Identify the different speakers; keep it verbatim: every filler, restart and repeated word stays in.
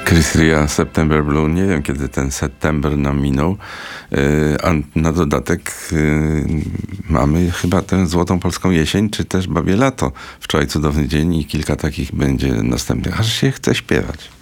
Speaker 1: Chris Ria, September Blue. Nie wiem, kiedy ten September nam minął. A na dodatek mamy chyba tę złotą polską jesień, czy też babie lato. Wczoraj cudowny dzień i kilka takich będzie następnych. Aż się chce śpiewać.